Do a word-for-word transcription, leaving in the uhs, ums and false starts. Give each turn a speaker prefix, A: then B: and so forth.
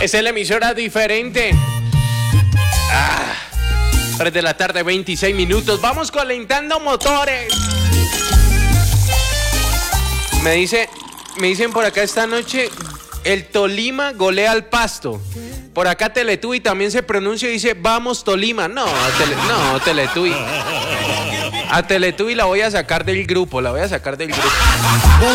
A: Esa es la emisora diferente. Ah, tres de la tarde, veintiséis minutos. Vamos calentando motores. Me dice, me dicen por acá esta noche, el Tolima golea al Pasto. Por acá Teletubby también se pronuncia y dice, vamos Tolima. No, tele, no, Teletubby. A Teletubby la voy a sacar del grupo, la voy a sacar del grupo.